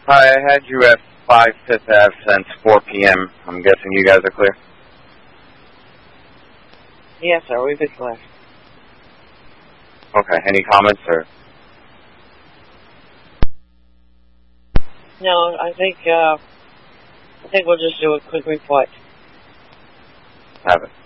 Hi, I had you at 5 Fifth Ave since 4 p.m. I'm guessing you guys are clear? Yes, sir. We've been clear. Okay, any comments or? No, I think we'll just do a quick report. Have it.